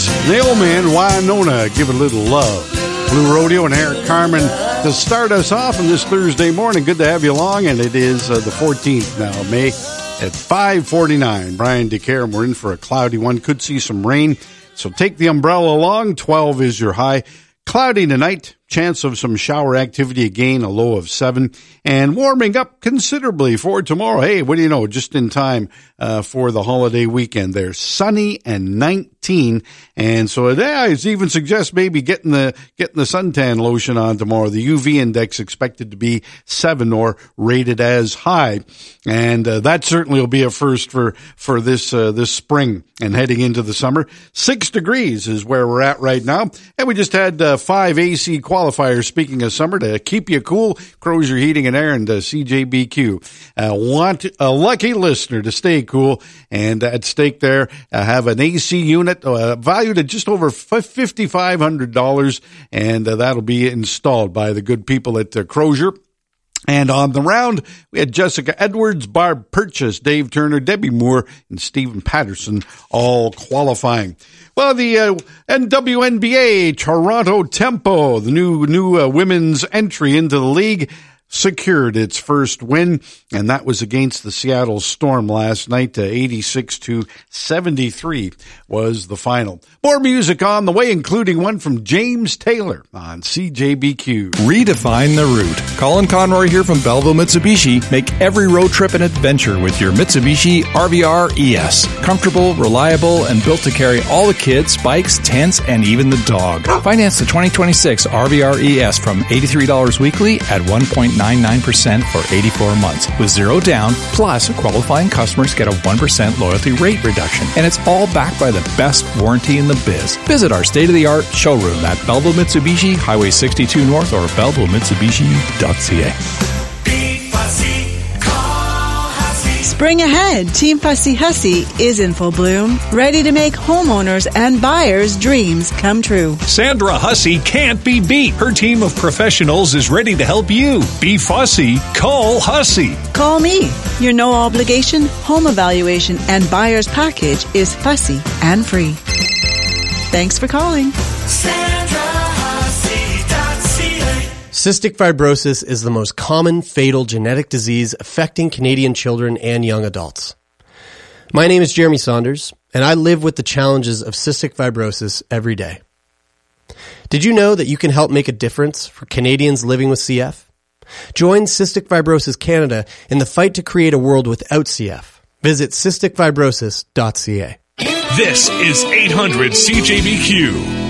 Nailman, Winona, Give a Little Love. Blue Rodeo and Eric Carmen to start us off on this Thursday morning. Good to have you along, and it is the 14th now, May at 5:49. Brian DeCare, we're in for a cloudy one. Could see some rain, so take the umbrella along. 12 is your high. Cloudy tonight, chance of some shower activity again, a low of 7, and warming up considerably for tomorrow. Hey, what do you know, just in time for the holiday weekend there. Sunny and 19, and so I even suggest maybe getting the suntan lotion on tomorrow. The UV index expected to be 7 or rated as high, and that certainly will be a first for this spring and heading into the summer. 6 degrees is where we're at right now, and we just had 5 AC qualifiers, speaking of summer, to keep you cool. Crozier Heating and Air and CJBQ. Want a lucky listener to stay cool, and at stake there have an AC unit valued at just over $5,500, and that'll be installed by the good people at Crozier. And on the round, we had Jessica Edwards, Barb Purchase, Dave Turner, Debbie Moore, and Stephen Patterson all qualifying. Well, the WNBA, Toronto Tempo, the new women's entry into the league, secured its first win, and that was against the Seattle Storm last night. 86-73 was the final. More music on the way, including one from James Taylor on CJBQ. Redefine the route. Colin Conroy here from Belleville Mitsubishi. Make every road trip an adventure with your Mitsubishi RVR ES. Comfortable, reliable, and built to carry all the kids, bikes, tents, and even the dog. Finance the 2026 RVR ES from $83 weekly at 1.99% for 84 months with 0 down, plus qualifying customers get a 1% loyalty rate reduction. And it's all backed by the best warranty in the biz. Visit our state-of-the-art showroom at Belleville Mitsubishi, Highway 62 North, or BellevilleMitsubishi.ca. Spring ahead, Team Fussy Hussy is in full bloom, ready to make homeowners and buyers' dreams come true. Sandra Hussey can't be beat. Her team of professionals is ready to help you. Be fussy. Call Hussey. Call me. Your no-obligation home evaluation and buyer's package is fussy and free. Thanks for calling. Cystic fibrosis is the most common fatal genetic disease affecting Canadian children and young adults. My name is Jeremy Saunders, and I live with the challenges of cystic fibrosis every day. Did you know that you can help make a difference for Canadians living with CF? Join Cystic Fibrosis Canada in the fight to create a world without CF. Visit cysticfibrosis.ca. This is 800 CJBQ.